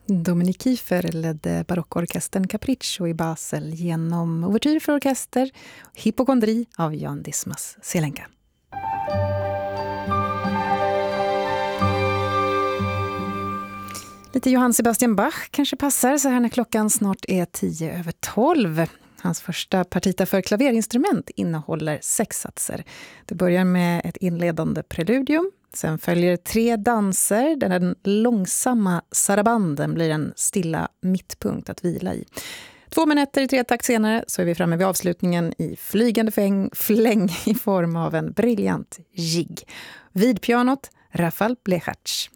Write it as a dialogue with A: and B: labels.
A: Dominik Kiefer ledde barockorkestern Capriccio i Basel genom ouvertyr för orkester Hypokondri av Jan Dismas Selenka. Lite Johann Sebastian Bach kanske passar så här när klockan snart är 10:12. Hans första partita för klaverinstrument innehåller 6 satser. Det börjar med ett inledande preludium. Sen följer 3 danser där den långsamma sarabanden blir en stilla mittpunkt att vila i. 2 minuter i 3-takt senare så är vi framme vid avslutningen i flygande fläng i form av en briljant jigg. Vid pianot Rafal Blechacz.